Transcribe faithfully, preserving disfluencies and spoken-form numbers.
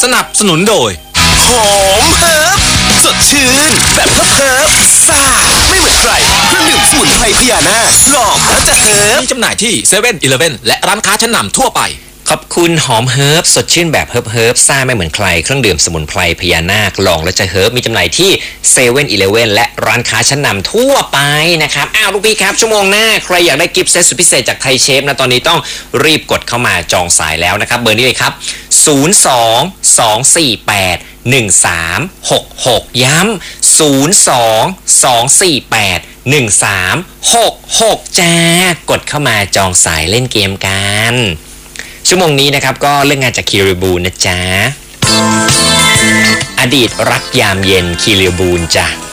สนับสนุนโดยหอมเฮิร์บสดชื่นแบบเฮิร์บเฮิร์บซ่าไม่เหมือนใครเครื่องดื่มสมุนไพรพญานาคลองแล้วจะเฮิร์บมีจำหน่ายที่เซเว่นอีเลฟเว่นและร้านค้าชั้นนำทั่วไปขอบคุณหอมเฮิร์บสดชื่นแบบเฮิร์บเฮิร์บซ่าไม่เหมือนใครเครื่องดื่มสมุนไพรพญานาคลองแล้วจะเฮิร์บมีจำหน่ายที่เซเว่นอีเลฟเว่นและร้านค้าชั้นนำทั่วไปนะครับอ้าวลูกพี่ครับชั่วโมงหน้าใครอยากได้กิฟต์เซตสุดพิเศษจากไทยเชฟนะตอนนี้ต้องรีบกดเข้ามาจองสายแล้วนะครับเบอร์นี้เลยครับศูนย์ สอง สอง สี่ แปด หนึ่ง สาม หก หกย้ำศูนย์ สอง สอง สี่ แปด หนึ่ง สาม หก หกจ้ากดเข้ามาจองสายเล่นเกมกันชั่วโมงนี้นะครับก็เรื่องงานจากคีรีบูลนะจ๊ะอดีตรักยามเย็นคีรีบูลจ้ะ